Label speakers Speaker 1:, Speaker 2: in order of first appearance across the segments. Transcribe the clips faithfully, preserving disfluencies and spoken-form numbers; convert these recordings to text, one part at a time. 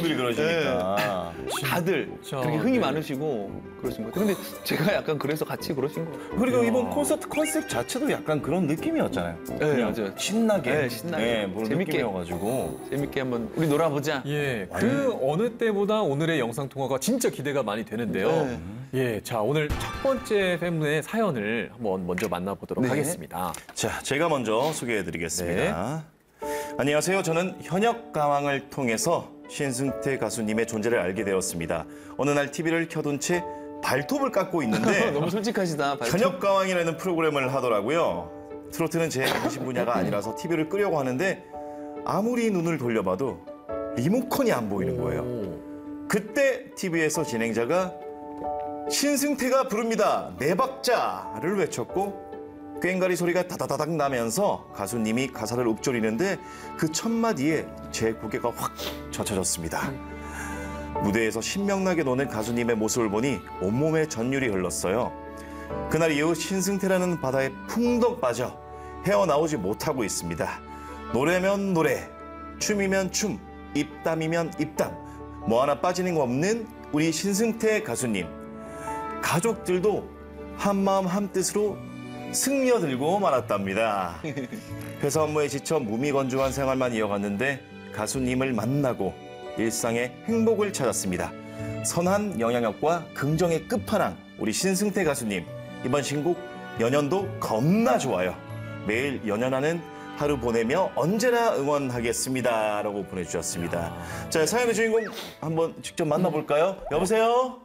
Speaker 1: 팬분들이 그러시니까.
Speaker 2: 네. 다들
Speaker 3: 진짜,
Speaker 2: 그렇게 흥이
Speaker 3: 네.
Speaker 2: 많으시고 그러신 거예요. 근데 제가 약간 그래서 같이 그러신 거예요.
Speaker 1: 그리고 이번 콘서트 컨셉 자체도 약간 그런 느낌이었잖아요.
Speaker 2: 네,
Speaker 1: 그냥
Speaker 2: 맞아요.
Speaker 1: 신나게.
Speaker 2: 네, 신나게.
Speaker 1: 네, 그런
Speaker 2: 재밌게.
Speaker 1: 느낌이어가지고.
Speaker 2: 재밌게 한번 우리 놀아보자.
Speaker 3: 예, 그 어느 때보다 오늘의 영상 통화가 진짜 기대가 많이 되는데요.
Speaker 2: 네.
Speaker 3: 예, 자 오늘 첫 번째 팬분의 사연을 한번 먼저 만나보도록
Speaker 2: 네.
Speaker 3: 하겠습니다.
Speaker 1: 자, 제가 먼저 소개해드리겠습니다. 안녕하세요. 저는 현역 가왕을 통해서 신승태 가수님의 존재를 알게 되었습니다. 어느 날 티비를 켜둔 채 발톱을 깎고 있는데
Speaker 2: 너무 솔직하시다. 발톱.
Speaker 1: 현역 가왕이라는 프로그램을 하더라고요. 트로트는 제 관심 분야가 아니라서 티비를 끄려고 하는데 아무리 눈을 돌려봐도 리모컨이 안 보이는 거예요.
Speaker 3: 오.
Speaker 1: 그때 티비에서 진행자가 신승태가 부릅니다. 네 박자를 외쳤고 꽹가리 소리가 다다다닥 나면서 가수님이 가사를 읊조리는데 그 첫 마디에 제 고개가 확 젖혀졌습니다. 무대에서 신명나게 노는 가수님의 모습을 보니 온몸에 전율이 흘렀어요. 그날 이후 신승태라는 바다에 풍덩 빠져 헤어나오지 못하고 있습니다. 노래면 노래, 춤이면 춤, 입담이면 입담, 뭐 하나 빠지는 거 없는 우리 신승태 가수님. 가족들도 한마음 한뜻으로 승려들고 말았답니다. 회사 업무에 지쳐 무미건조한 생활만 이어갔는데 가수님을 만나고 일상의 행복을 찾았습니다. 선한 영향력과 긍정의 끝판왕 우리 신승태 가수님. 이번 신곡 연연도 겁나 좋아요. 매일 연연하는 하루 보내며 언제나 응원하겠습니다. 라고 보내주셨습니다. 자, 사연의 주인공 한번 직접 만나볼까요? 여보세요?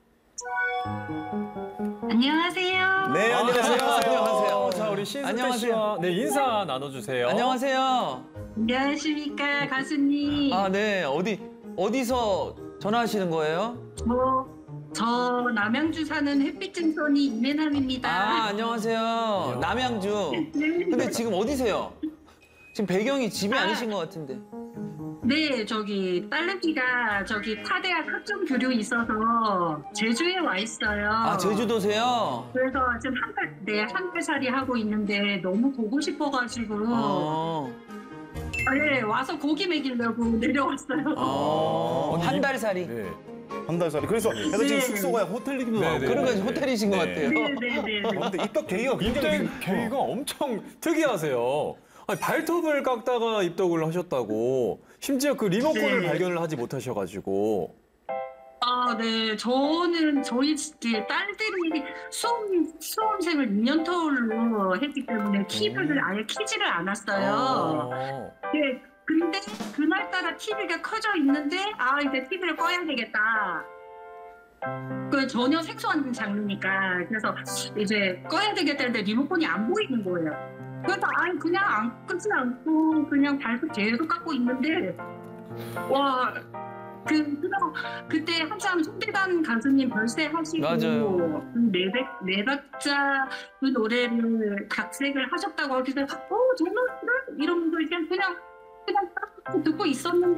Speaker 4: 안녕하세요.
Speaker 1: 네, 안녕하세요.
Speaker 2: 안녕하세요.
Speaker 3: 자, 우리 신승태
Speaker 2: 안녕하세요.
Speaker 3: 씨와 네, 인사 나눠주세요.
Speaker 2: 안녕하세요.
Speaker 4: 안녕하십니까, 가수님.
Speaker 2: 아, 네. 어디 어디서 전화하시는 거예요?
Speaker 4: 뭐, 저 남양주 사는 햇빛증손이 임혜남입니다.
Speaker 2: 아, 안녕하세요. 남양주. 근데 지금 어디세요? 지금 배경이 집이
Speaker 4: 아.
Speaker 2: 아니신 것 같은데.
Speaker 4: 네, 저기 딸내미가 저기 타대학 학점 교류 있어서 제주에 와 있어요.
Speaker 2: 아, 제주도세요?
Speaker 4: 그래서 지금 한 달, 네, 한 달살이 하고 있는데 너무 보고 싶어가지고
Speaker 2: 어.
Speaker 4: 아, 네, 와서 고기 먹이려고 내려왔어요.
Speaker 2: 어. 한 달 살이.
Speaker 3: 네.
Speaker 1: 한 달 살이. 그래서 약간 지금
Speaker 4: 네.
Speaker 1: 숙소가 호텔 느낌도
Speaker 3: 네,
Speaker 1: 나고.
Speaker 3: 네.
Speaker 2: 그런 거 호텔이신 것
Speaker 1: 네.
Speaker 2: 같아요.
Speaker 4: 네네네.
Speaker 1: 어, 근데 입덕 계기가 굉장히
Speaker 3: 입덕 계기가 엄청 특이하세요. 아니, 발톱을 깎다가 입덕을 하셨다고. 심지어 그 리모컨을
Speaker 4: 네.
Speaker 3: 발견을 하지 못하셔가지고.
Speaker 4: 아, 네. 저는 저희 그 딸들이 수험, 수험생을 이 년 터울로 했기 때문에 티비를 아예 키지를 않았어요.
Speaker 3: 어.
Speaker 4: 네. 근데 그날따라 티비가 커져 있는데 아, 이제 티비를 꺼야 되겠다. 그 전혀 생소한 장르니까. 그래서 이제 꺼야 되겠다는데 리모컨이 안 보이는 거예요. 그래서 아니 그냥 안 끄지 않고 그냥 발톱 계속 깎고 있는데 와. 그, 그럼 그때 한참 송대관 가수님 별세 하시고
Speaker 2: 맞아요.
Speaker 4: 그 네백, 네박자 그 노래를 각색을 하셨다고 하길래 어 정말 그래? 이러면서 이제 그냥 그냥 딱 듣고 있었는데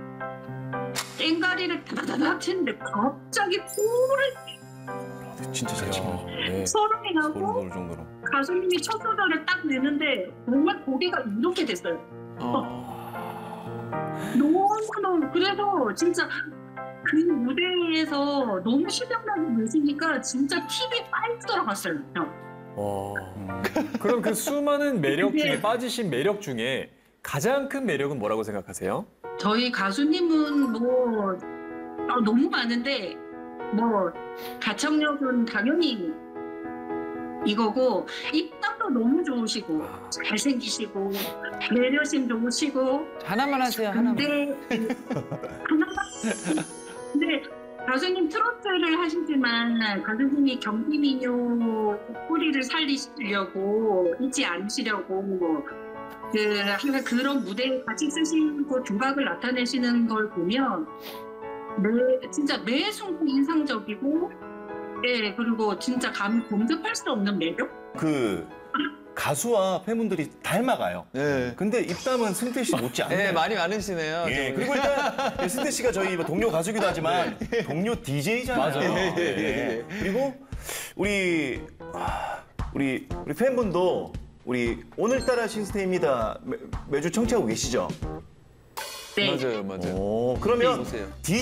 Speaker 4: 땡가리를 다다닥 치는데 갑자기 소리
Speaker 1: 진짜 잘 치고
Speaker 3: 네.
Speaker 4: 소름이
Speaker 1: 소름
Speaker 4: 나고
Speaker 1: 돋을 정도로.
Speaker 4: 가수님이 첫 소절을 딱 내는데 정말 고개가 이렇게 됐어요.
Speaker 2: 어.
Speaker 4: 너무너무 그래서 진짜 그 무대에서 너무 실력나게 내시니까 진짜 티비 빨리 들어갔어요.
Speaker 3: 와. 그럼 그 수많은 매력 중에
Speaker 4: 네.
Speaker 3: 빠지신 매력 중에 가장 큰 매력은 뭐라고 생각하세요?
Speaker 4: 저희 가수님은 뭐 아, 너무 많은데 뭐 가창력은 당연히 이거고 입담도 너무 좋으시고 잘생기시고 배려심 좋으시고
Speaker 2: 하나만 하세요. 하나만.
Speaker 4: 근데 하나만 근데 가수님 트로트를 하시지만 가수님이 경기민요 뿌리를 살리시려고 잊지 않으시려고 그 항상 그런 무대에 같이 쓰시고 두각을 나타내시는 걸 보면 매, 진짜 매 순간 인상적이고 예 그리고 진짜 감히 범접할 수 없는 매력?
Speaker 1: 그 가수와 팬분들이 닮아가요.
Speaker 2: 네.
Speaker 1: 근데 입담은 승태 씨 못지 않아요.
Speaker 2: 네, 말이 많으시네요.
Speaker 1: 예,
Speaker 2: 좀.
Speaker 1: 그리고 일단 승태 씨가 저희 뭐 동료 가수기도 하지만 동료 디제이잖아요.
Speaker 3: 맞아요.
Speaker 1: 예,
Speaker 2: 예, 예.
Speaker 1: 그리고 우리 아, 우리 우리 팬분도 우리 오늘따라 신스테입니다 매, 매주 청취하고 계시죠?
Speaker 4: 네.
Speaker 2: 맞아요, 맞아요.
Speaker 1: 오, 그러면
Speaker 2: 보세요.